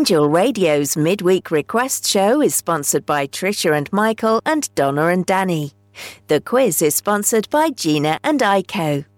Angel Radio's midweek request show is sponsored by Trisha and Michael and Donna and Danny. The quiz is sponsored by Gina and Aiko.